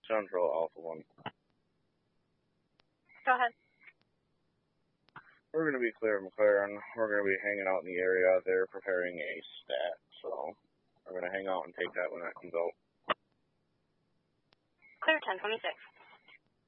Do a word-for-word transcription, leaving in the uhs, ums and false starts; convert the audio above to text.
Central Alpha one. Go ahead. We're going to be clear of McLaren. We're going to be hanging out in the area. They're preparing a stat, so we're going to hang out and take that when that comes out. Clear ten twenty-six.